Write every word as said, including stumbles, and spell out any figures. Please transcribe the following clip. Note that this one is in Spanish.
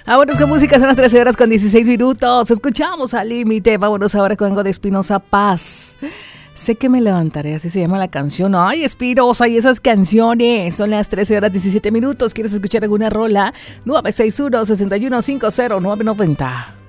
Vámonos con música, son las trece horas con dieciséis minutos. Escuchamos Al Límite. Vámonos ahora con algo de Espinosa Paz. Sé que me levantaré, así se llama la canción. Ay, Espinosa, y esas canciones. Son las trece horas diecisiete minutos. ¿Quieres escuchar alguna rola? nueve seis uno, seis uno cinco cero nueve nueve cero.